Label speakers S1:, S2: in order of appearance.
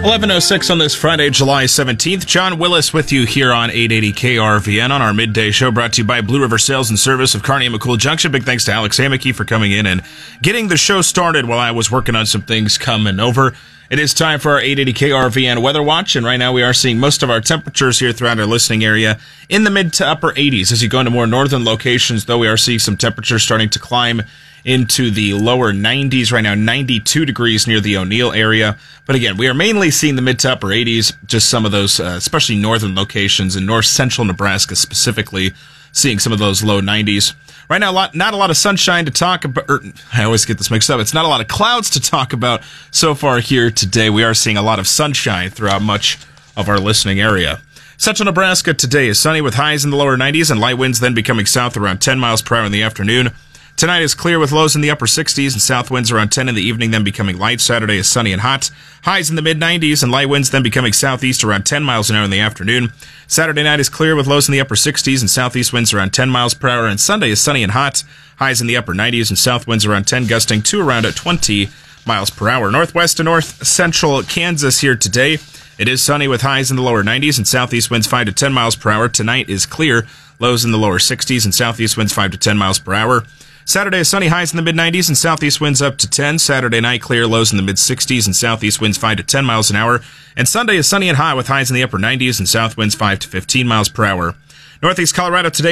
S1: 11:06 on this Friday, July 17th. John Willis with you here on 880 KRVN on our midday show, brought to you by Blue River Sales and Service of Kearney and McCool Junction. Big thanks to Alex Amicky for coming in and getting the show started while I was working on some things coming over. It is time for our 880 KRVN Weather Watch, and right now we are seeing most of our temperatures here throughout our listening area in the mid to upper 80s. As you go into more northern locations, though, we are seeing some temperatures starting to climb into the lower 90s right now, 92 degrees near the O'Neill area. But again, we are mainly seeing the mid to upper 80s, just some of those, especially northern locations in north central Nebraska specifically, seeing some of those low 90s. Right now, not a lot of sunshine to talk about. I always get this mixed up. It's not a lot of clouds to talk about so far here today. We are seeing a lot of sunshine throughout much of our listening area. Central Nebraska today is sunny with highs in the lower 90s and light winds then becoming south around 10 miles per hour in the afternoon. Tonight is clear with lows in the upper 60s and south winds around 10 in the evening, then becoming light. Saturday is sunny and hot. Highs in the mid-90s and light winds then becoming southeast around 10 miles an hour in the afternoon. Saturday night is clear with lows in the upper 60s and southeast winds around 10 miles per hour. And Sunday is sunny and hot. Highs in the upper 90s and south winds around 10, gusting to around 20 miles per hour. Northwest to north central Kansas here today. It is sunny with highs in the lower 90s and southeast winds 5 to 10 miles per hour. Tonight is clear. Lows in the lower 60s and southeast winds 5 to 10 miles per hour. Saturday is sunny, highs in the mid-90s and southeast winds up to 10. Saturday night, clear, lows in the mid-60s and southeast winds 5 to 10 miles an hour. And Sunday is sunny and high with highs in the upper 90s and south winds 5 to 15 miles per hour. Northeast Colorado today.